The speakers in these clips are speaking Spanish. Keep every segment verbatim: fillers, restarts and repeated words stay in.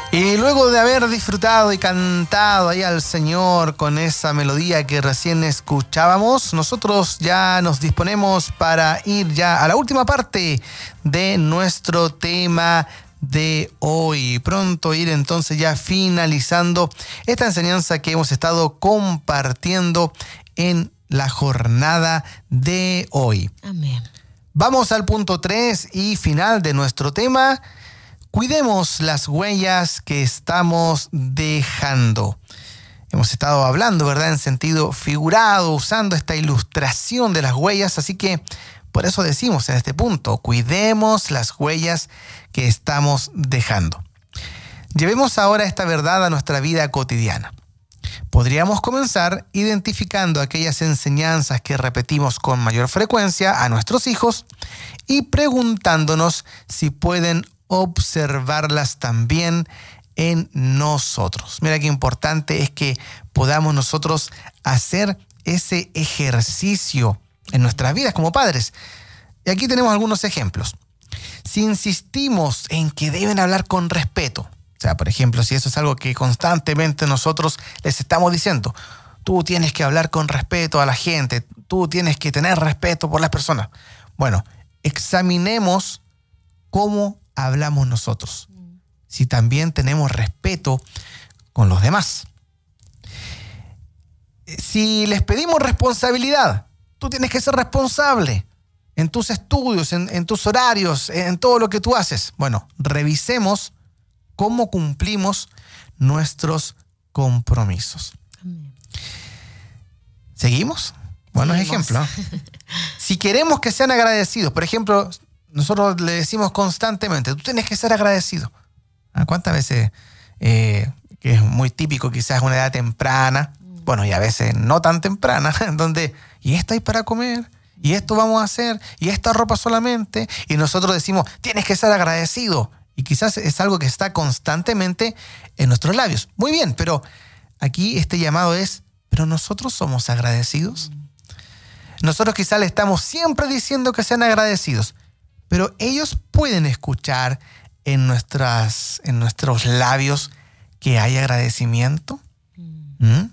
Y luego de haber disfrutado y cantado ahí al Señor con esa melodía que recién escuchábamos, nosotros ya nos disponemos para ir ya a la última parte de nuestro tema de hoy. Pronto ir entonces ya finalizando esta enseñanza que hemos estado compartiendo en la jornada de hoy. Amén. Vamos al punto tres y final de nuestro tema. Cuidemos las huellas que estamos dejando. Hemos estado hablando, ¿verdad?, en sentido figurado, usando esta ilustración de las huellas, así que por eso decimos en este punto, cuidemos las huellas que estamos dejando. Llevemos ahora esta verdad a nuestra vida cotidiana. Podríamos comenzar identificando aquellas enseñanzas que repetimos con mayor frecuencia a nuestros hijos y preguntándonos si pueden observarlas también en nosotros. Mira qué importante es que podamos nosotros hacer ese ejercicio en nuestras vidas como padres. Y aquí tenemos algunos ejemplos. Si insistimos en que deben hablar con respeto, o sea, por ejemplo, si eso es algo que constantemente nosotros les estamos diciendo, tú tienes que hablar con respeto a la gente, tú tienes que tener respeto por las personas. Bueno, examinemos cómo hablamos nosotros, si también tenemos respeto con los demás. Si les pedimos responsabilidad, tú tienes que ser responsable en tus estudios, en, en tus horarios, en todo lo que tú haces. Bueno, revisemos cómo cumplimos nuestros compromisos. Amén. ¿Seguimos? Buenos ejemplos. Si queremos que sean agradecidos, por ejemplo, nosotros le decimos constantemente, tú tienes que ser agradecido. ¿Cuántas veces, eh, que es muy típico quizás una edad temprana, bueno, y a veces no tan temprana, donde, ¿y esto hay para comer? ¿Y esto vamos a hacer? ¿Y esta ropa solamente? Y nosotros decimos, tienes que ser agradecido. Y quizás es algo que está constantemente en nuestros labios. Muy bien, pero aquí este llamado es, ¿pero nosotros somos agradecidos? Nosotros quizás le estamos siempre diciendo que sean agradecidos, pero ellos pueden escuchar en, nuestras, en nuestros labios que hay agradecimiento. ¿Mm?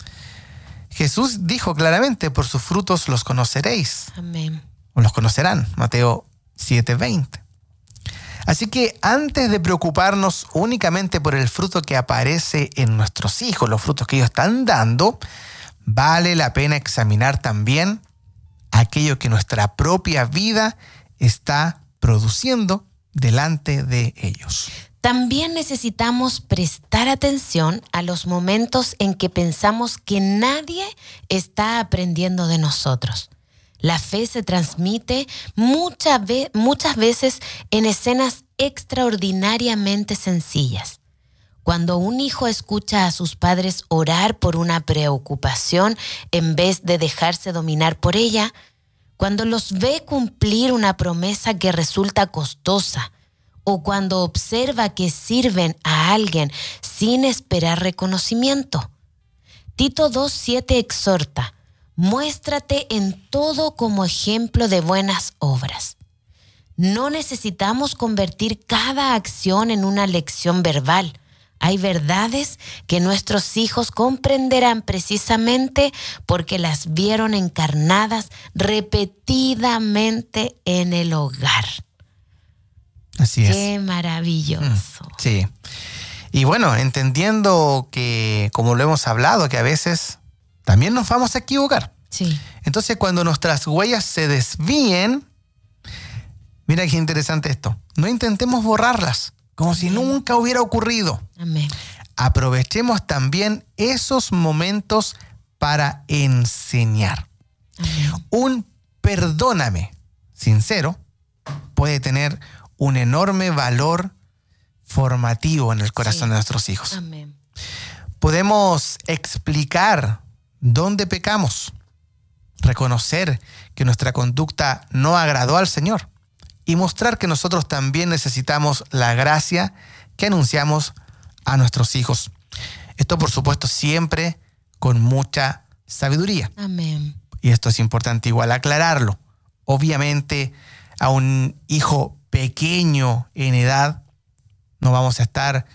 Jesús dijo claramente, por sus frutos los conoceréis. Amén. O los conocerán, Mateo siete veinte. Así que antes de preocuparnos únicamente por el fruto que aparece en nuestros hijos, los frutos que ellos están dando, vale la pena examinar también aquello que nuestra propia vida está produciendo delante de ellos. También necesitamos prestar atención a los momentos en que pensamos que nadie está aprendiendo de nosotros. La fe se transmite muchas, ve- muchas veces en escenas extraordinariamente sencillas. Cuando un hijo escucha a sus padres orar por una preocupación en vez de dejarse dominar por ella, cuando los ve cumplir una promesa que resulta costosa, o cuando observa que sirven a alguien sin esperar reconocimiento. Tito dos siete exhorta, muéstrate en todo como ejemplo de buenas obras. No necesitamos convertir cada acción en una lección verbal. Hay verdades que nuestros hijos comprenderán precisamente porque las vieron encarnadas repetidamente en el hogar. Así es. Qué maravilloso. Sí. Y bueno, entendiendo que, como lo hemos hablado, que a veces también nos vamos a equivocar. Sí. Entonces, cuando nuestras huellas se desvíen, mira qué interesante esto. No intentemos borrarlas, como Amén. Si nunca hubiera ocurrido. Amén. Aprovechemos también esos momentos para enseñar. Amén. Un perdóname sincero puede tener un enorme valor formativo en el corazón sí. de nuestros hijos. Amén. Podemos explicar dónde pecamos, reconocer que nuestra conducta no agradó al Señor y mostrar que nosotros también necesitamos la gracia que anunciamos a nuestros hijos. Esto, por supuesto, siempre con mucha sabiduría. Amén. Y esto es importante igual aclararlo. Obviamente, a un hijo pequeño en edad no vamos a estar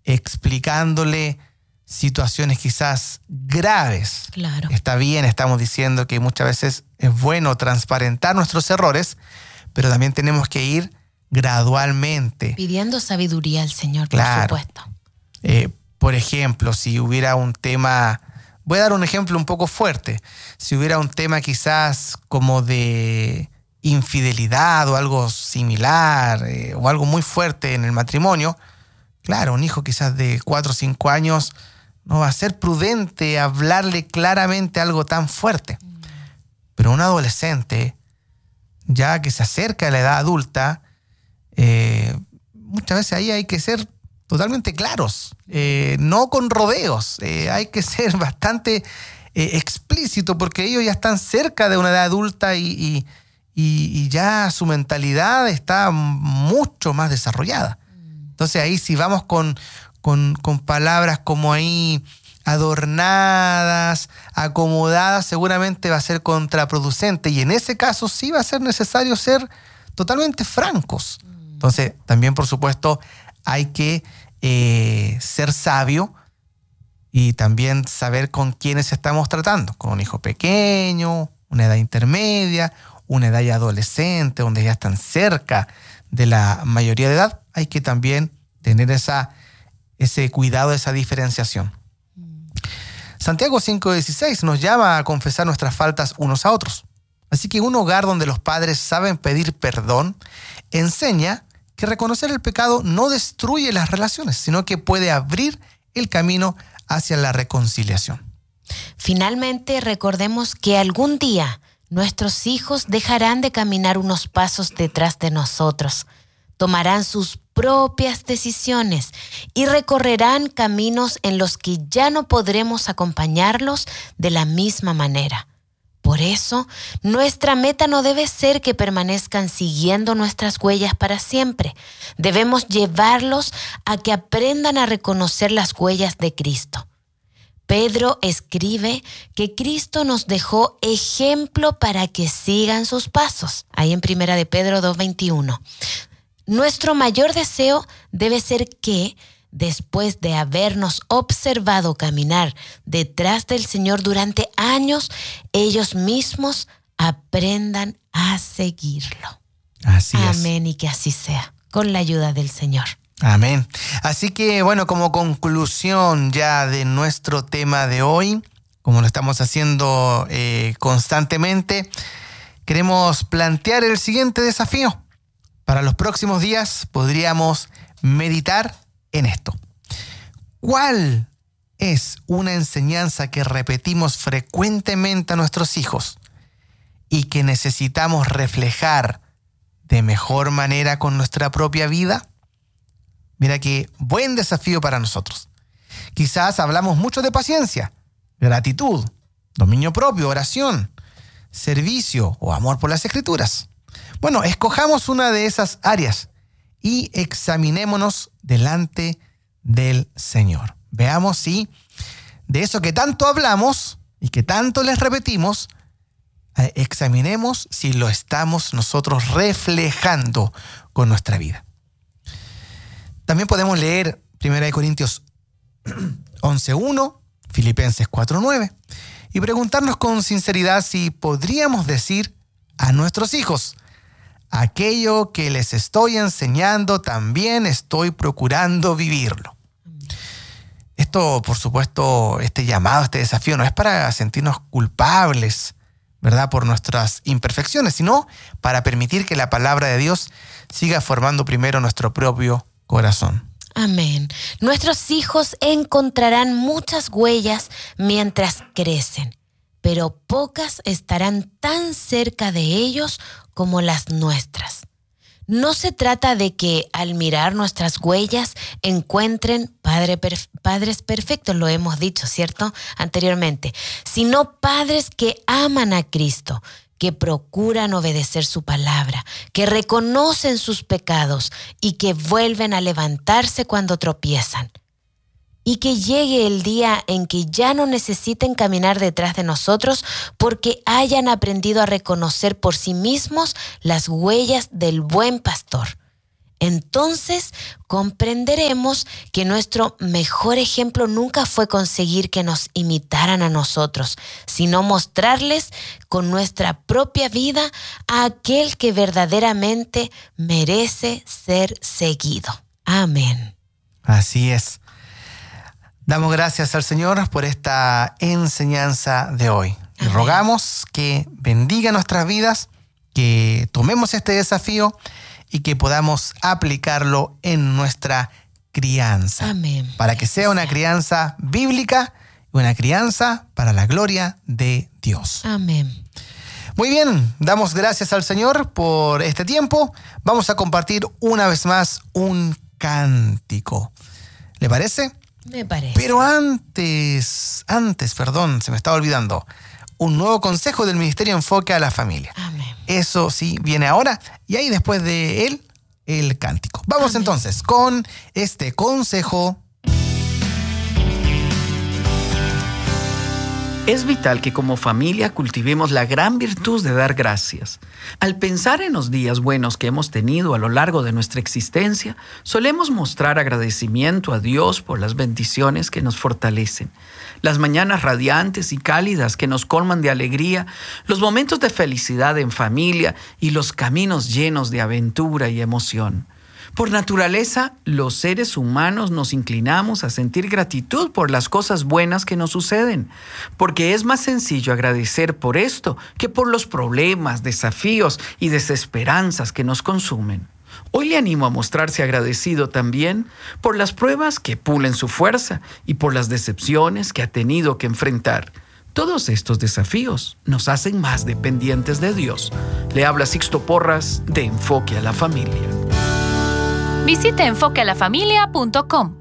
explicándole situaciones quizás graves. Claro. Está bien, estamos diciendo que muchas veces es bueno transparentar nuestros errores, pero también tenemos que ir gradualmente. Pidiendo sabiduría al Señor, claro. por supuesto. Eh, por ejemplo, si hubiera un tema, voy a dar un ejemplo un poco fuerte, si hubiera un tema quizás como de infidelidad o algo similar, eh, o algo muy fuerte en el matrimonio, claro, un hijo quizás de cuatro o cinco años no va a ser prudente hablarle claramente algo tan fuerte. Mm. Pero un adolescente, ya que se acerca a la edad adulta, eh, muchas veces ahí hay que ser totalmente claros, eh, no con rodeos, eh, hay que ser bastante eh, explícito, porque ellos ya están cerca de una edad adulta y, y, y, y ya su mentalidad está mucho más desarrollada. Entonces ahí si vamos con, con, con palabras como ahí adornadas, acomodadas, seguramente va a ser contraproducente, y en ese caso sí va a ser necesario ser totalmente francos. Entonces también, por supuesto, hay que eh, ser sabio y también saber con quiénes estamos tratando, con un hijo pequeño, una edad intermedia, una edad ya adolescente, donde ya están cerca de la mayoría de edad. Hay que también tener esa, ese cuidado, esa diferenciación. Mm. Santiago cinco dieciséis nos llama a confesar nuestras faltas unos a otros. Así que un hogar donde los padres saben pedir perdón enseña que reconocer el pecado no destruye las relaciones, sino que puede abrir el camino hacia la reconciliación. Finalmente, recordemos que algún día nuestros hijos dejarán de caminar unos pasos detrás de nosotros, tomarán sus propias decisiones y recorrerán caminos en los que ya no podremos acompañarlos de la misma manera. Por eso, nuestra meta no debe ser que permanezcan siguiendo nuestras huellas para siempre. Debemos llevarlos a que aprendan a reconocer las huellas de Cristo. Pedro escribe que Cristo nos dejó ejemplo para que sigan sus pasos. Ahí en Primera de Pedro dos veintiuno. Nuestro mayor deseo debe ser que, después de habernos observado caminar detrás del Señor durante años, ellos mismos aprendan a seguirlo. Así es. Amén, y que así sea, con la ayuda del Señor. Amén. Así que, bueno, como conclusión ya de nuestro tema de hoy, como lo estamos haciendo eh, constantemente, queremos plantear el siguiente desafío. Para los próximos días podríamos meditar en esto. ¿Cuál es una enseñanza que repetimos frecuentemente a nuestros hijos y que necesitamos reflejar de mejor manera con nuestra propia vida? Mira qué buen desafío para nosotros. Quizás hablamos mucho de paciencia, gratitud, dominio propio, oración, servicio o amor por las Escrituras. Bueno, escojamos una de esas áreas y examinémonos delante del Señor. Veamos si de eso que tanto hablamos y que tanto les repetimos, eh, examinemos si lo estamos nosotros reflejando con nuestra vida. También podemos leer Primera de Corintios once uno, Filipenses cuatro nueve y preguntarnos con sinceridad si podríamos decir a nuestros hijos: aquello que les estoy enseñando también estoy procurando vivirlo. Esto, por supuesto, este llamado, este desafío no es para sentirnos culpables, ¿verdad?, por nuestras imperfecciones, sino para permitir que la palabra de Dios siga formando primero nuestro propio corazón. Amén. Nuestros hijos encontrarán muchas huellas mientras crecen, pero pocas estarán tan cerca de ellos como las nuestras. No se trata de que al mirar nuestras huellas encuentren padre perf- padres perfectos, lo hemos dicho, ¿cierto?, anteriormente, sino padres que aman a Cristo, que procuran obedecer su palabra, que reconocen sus pecados y que vuelven a levantarse cuando tropiezan. Y que llegue el día en que ya no necesiten caminar detrás de nosotros porque hayan aprendido a reconocer por sí mismos las huellas del buen pastor. Entonces comprenderemos que nuestro mejor ejemplo nunca fue conseguir que nos imitaran a nosotros, sino mostrarles con nuestra propia vida a aquel que verdaderamente merece ser seguido. Amén. Así es. Damos gracias al Señor por esta enseñanza de hoy. Y Amén. Rogamos que bendiga nuestras vidas, que tomemos este desafío y que podamos aplicarlo en nuestra crianza. Amén. Para que sea una crianza bíblica y una crianza para la gloria de Dios. Amén. Muy bien, damos gracias al Señor por este tiempo. Vamos a compartir una vez más un cántico. ¿Le parece? Me parece. Pero antes, antes, perdón, se me estaba olvidando, un nuevo consejo del Ministerio Enfoque a la Familia. Amén. Eso sí, viene ahora y ahí después de él, el cántico. Vamos Amén. entonces con este consejo. Es vital que como familia cultivemos la gran virtud de dar gracias. Al pensar en los días buenos que hemos tenido a lo largo de nuestra existencia, solemos mostrar agradecimiento a Dios por las bendiciones que nos fortalecen, las mañanas radiantes y cálidas que nos colman de alegría, los momentos de felicidad en familia y los caminos llenos de aventura y emoción. Por naturaleza, los seres humanos nos inclinamos a sentir gratitud por las cosas buenas que nos suceden, porque es más sencillo agradecer por esto que por los problemas, desafíos y desesperanzas que nos consumen. Hoy le animo a mostrarse agradecido también por las pruebas que pulen su fuerza y por las decepciones que ha tenido que enfrentar. Todos estos desafíos nos hacen más dependientes de Dios. Le habla Sixto Porras de Enfoque a la Familia. Visite enfoque a la familia punto com.